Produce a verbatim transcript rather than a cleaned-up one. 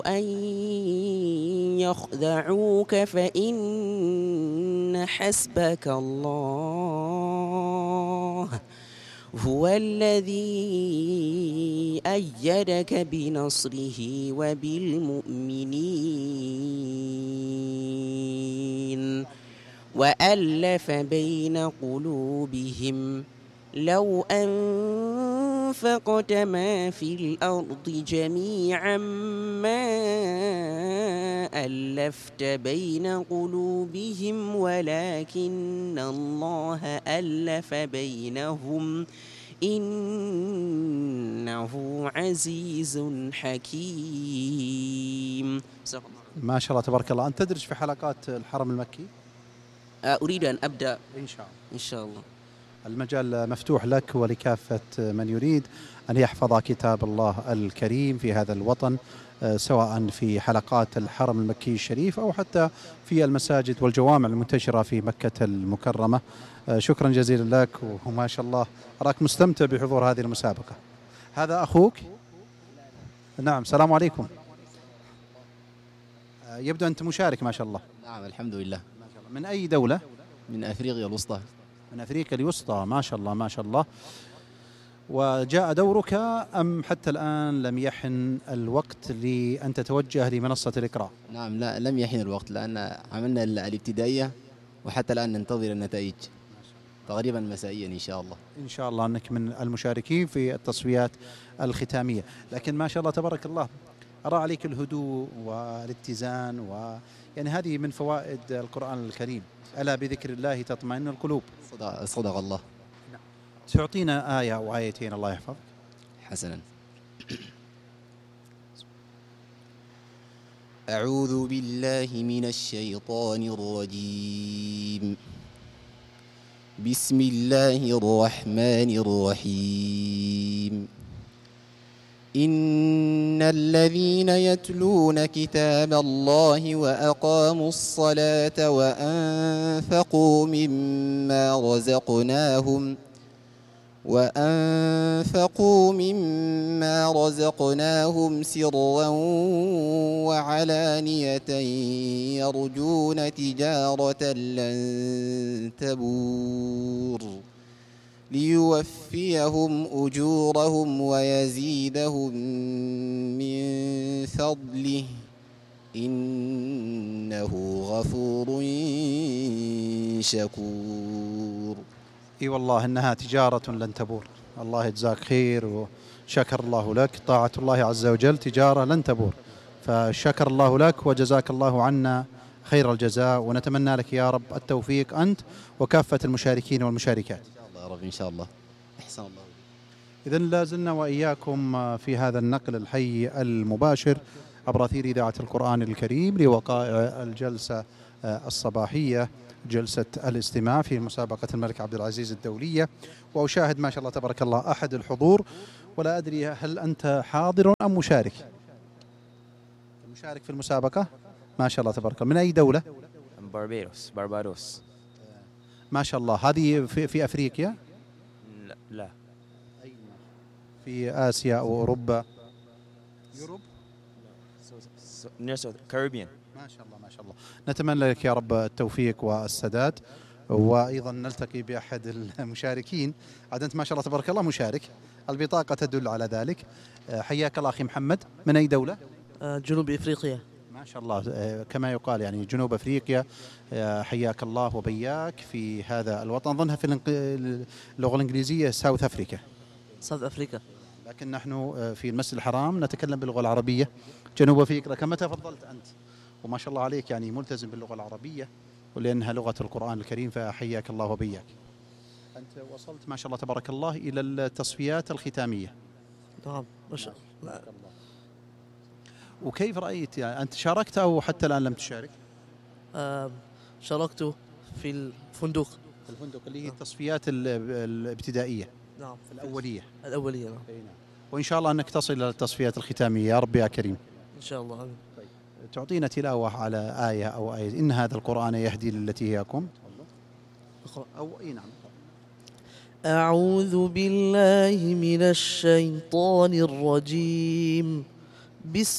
أن يخدعوك فإن حسبك الله هو الذي أيدك بنصره وبالمؤمنين وألف بين قلوبهم لو أنفقت ما في الأرض جميعا ما ألفت بين قلوبهم ولكن الله ألف بينهم إنه عزيز حكيم. ما شاء الله تبارك الله. أنت تدرج في حلقات الحرم المكي؟ أريد أن أبدأ إن شاء الله. إن شاء الله. المجال مفتوح لك ولكافة من يريد أن يحفظ كتاب الله الكريم في هذا الوطن، سواء في حلقات الحرم المكي الشريف أو حتى في المساجد والجوامع المنتشرة في مكة المكرمة. شكرا جزيلا لك، وما شاء الله أراك مستمتع بحضور هذه المسابقة. هذا أخوك؟ نعم. السلام عليكم. يبدو أنت مشارك ما شاء الله. نعم الحمد لله. ما شاء الله. من أي دولة؟ من أفريقيا الوسطى. من أفريقيا الوسطى. ما شاء الله ما شاء الله. وجاء دورك أم حتى الآن لم يحن الوقت لأن تتوجه لمنصة الإقراء؟ نعم لا لم يحن الوقت، لأن عملنا الابتدائية وحتى الآن ننتظر النتائج تقريبا مسائيا إن شاء الله. إن شاء الله أنك من المشاركين في التصفيات الختامية. لكن ما شاء الله تبارك الله أرى عليك الهدوء والاتزان، و يعني هذه من فوائد القرآن الكريم. ألا بذكر الله تطمئن القلوب. صدق, صدق الله. تعطينا آية أو آيتين الله يحفظك. حسنا. أعوذ بالله من الشيطان الرجيم. بسم الله الرحمن الرحيم. إن الذين يتلون كتاب الله وأقاموا الصلاة وأنفقوا مما رزقناهم وأنفقوا مما رزقناهم سرا وعلانية يرجون تجارة لن تبور ليوفيهم أجورهم ويزيدهم من فضله إنه غفور شكور. اي والله انها تجارة لن تبور. الله يجزاك خير وشكر الله لك. طاعة الله عز وجل تجارة لن تبور، فشكر الله لك وجزاك الله عنا خير الجزاء، ونتمنى لك يا رب التوفيق أنت وكافة المشاركين والمشاركات. إن شاء الله يا رب إن شاء الله. أحسن الله. إذا لازلنا وإياكم في هذا النقل الحي المباشر عبر أثير إذاعة القرآن الكريم لوقائع الجلسة الصباحية، جلسة الاستماع في مسابقة الملك عبد العزيز الدولية. وأشاهد ما شاء الله تبارك الله أحد الحضور، ولا أدري هل أنت حاضر أم مشارك؟ مشارك في المسابقة ما شاء الله تبارك الله. من أي دولة؟ باربادوس. باربادوس. ما شاء الله. هذه في, في أفريقيا؟ لا, لا. في آسيا أو أوروبا؟ يوروب؟ كاريبيان. ما شاء الله ما شاء الله. نتمنى لك يا رب التوفيق والسداد، وأيضا نلتقي بأحد المشاركين. عاد أنت ما شاء الله تبارك الله مشارك، البطاقة تدل على ذلك. حياك الله أخي محمد. من أي دولة؟ جنوب إفريقيا. ما شاء الله. كما يقال يعني جنوب أفريقيا. حياك الله وبياك في هذا الوطن. ظنها في اللغة الإنجليزية ساوث أفريقيا. ساوث أفريقيا. لكن نحن في المسجد الحرام نتكلم باللغة العربية. جنوب أفريقيا كما تفضلت أنت، وما شاء الله عليك يعني ملتزم باللغة العربية ولأنها لغة القرآن الكريم، فحياك الله وبياك. أنت وصلت ما شاء الله تبارك الله إلى التصفيات الختامية. نعم ما شاء الله. وكيف رأيت يعني أنت شاركت أو حتى الآن لم تشارك؟ آه شاركت في الفندق. في الفندق اللي هي التصفيات الابتدائية. نعم. الأولية. الأولية نعم. وإن شاء الله أنك تصل إلى التصفيات الختامية يا رب يا كريم. إن شاء الله. آمين. طيب. تعطينا تلاوة على آية أو آية. إن هذا القرآن يهدي للتي هي أقوم. أو إي نعم. أعوذ بالله من الشيطان الرجيم. بسم